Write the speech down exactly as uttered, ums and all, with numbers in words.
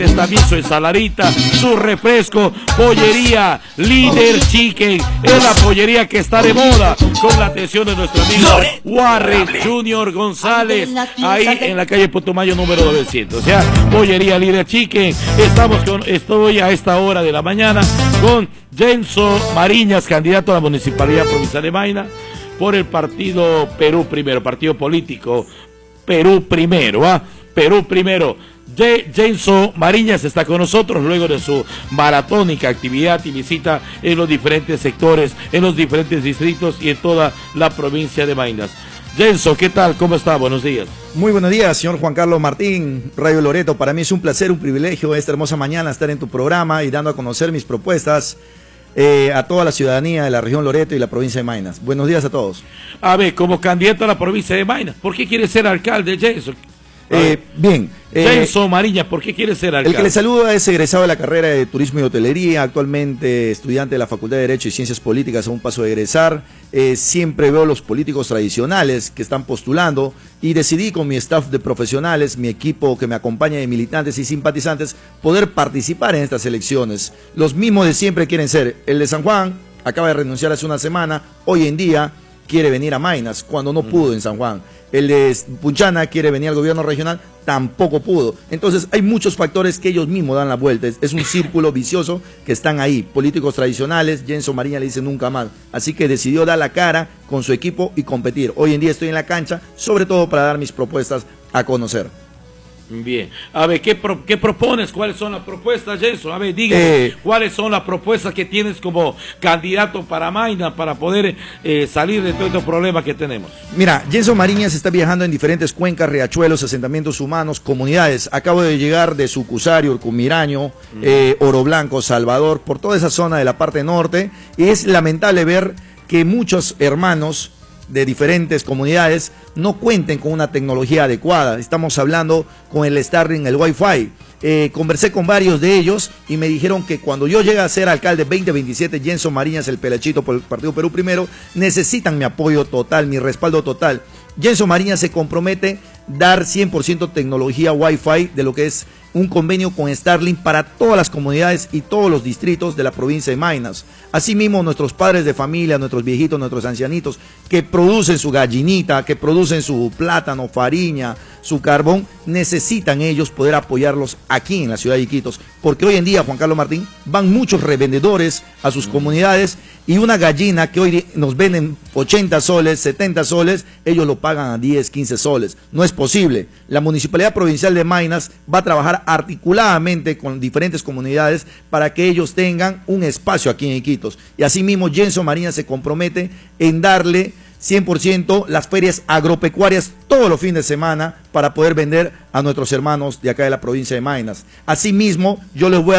También su ensaladita, su refresco, pollería Líder Chicken, es la pollería que está de moda, con la atención de nuestro amigo Warren Junior González, ahí en la calle Putumayo número novecientos, o sea, pollería Líder Chicken. Estamos con, estoy a esta hora de la mañana con Jenson Mariñas, candidato a la Municipalidad Provincial de Maynas por el partido Perú Primero, partido político Perú Primero, ¿ah? Perú Primero. Jenson Mariñas está con nosotros luego de su maratónica actividad y visita en los diferentes sectores, en los diferentes distritos y en toda la provincia de Maynas. Jenson, ¿qué tal? ¿Cómo está? Buenos días. Muy buenos días, señor Juan Carlos Martín, Radio Loreto. Para mí es un placer, un privilegio esta hermosa mañana estar en tu programa y dando a conocer mis propuestas eh, a toda la ciudadanía de la región Loreto y la provincia de Maynas. Buenos días a todos. A ver, como candidato a la provincia de Maynas, ¿por qué quiere ser alcalde, Jenson? Eh, bien. Eh, Jenson Mariñas, ¿por qué quiere ser alcalde? El que le saluda es egresado de la carrera de Turismo y Hotelería, actualmente estudiante de la Facultad de Derecho y Ciencias Políticas a un paso de egresar. Eh, siempre veo los políticos tradicionales que están postulando y decidí con mi staff de profesionales, mi equipo que me acompaña de militantes y simpatizantes, poder participar en estas elecciones. Los mismos de siempre quieren ser. El de San Juan acaba de renunciar hace una semana, hoy en día quiere venir a Maynas cuando no pudo en San Juan. El de Punchana quiere venir al gobierno regional, tampoco pudo. Entonces hay muchos factores que ellos mismos dan la vuelta. Es, es un círculo vicioso que están ahí. Políticos tradicionales, Jenson Mariñas le dice nunca más. Así que decidió dar la cara con su equipo y competir. Hoy en día estoy en la cancha, sobre todo para dar mis propuestas a conocer. Bien, a ver, ¿qué, pro, qué propones? ¿Cuáles son las propuestas, Jenson? A ver, dígame, eh, ¿cuáles son las propuestas que tienes como candidato para Maynas para poder eh, salir de todos estos problemas que tenemos? Mira, Jenson Mariñas está viajando en diferentes cuencas, riachuelos, asentamientos humanos, comunidades. Acabo de llegar de Sucusario, Urcumiraño, uh-huh. eh, Oro Blanco, Salvador, por toda esa zona de la parte norte. Y es lamentable ver que muchos hermanos de diferentes comunidades no cuenten con una tecnología adecuada. Estamos hablando con el Starlink, el Wi-Fi. Eh, conversé con varios de ellos y me dijeron que cuando yo llegue a ser alcalde veinte veintisiete, Jenson Mariñas, el pelechito por el Partido Perú Primero, necesitan mi apoyo total, mi respaldo total. Jenson Mariñas se compromete dar cien por ciento tecnología Wi-Fi de lo que es un convenio con Starlink para todas las comunidades y todos los distritos de la provincia de Maynas. Asimismo, nuestros padres de familia, nuestros viejitos, nuestros ancianitos que producen su gallinita, que producen su plátano, fariña, su carbón, necesitan ellos poder apoyarlos aquí en la ciudad de Iquitos, porque hoy en día, Juan Carlos Martín, van muchos revendedores a sus comunidades y una gallina que hoy nos venden ochenta soles, setenta soles, ellos lo pagan a diez, quince soles. No es posible. La Municipalidad Provincial de Maynas va a trabajar articuladamente con diferentes comunidades para que ellos tengan un espacio aquí en Iquitos. Y asimismo, Jenson Mariñas se compromete en darle cien por ciento las ferias agropecuarias todos los fines de semana para poder vender a nuestros hermanos de acá de la provincia de Maynas. Asimismo, yo les voy a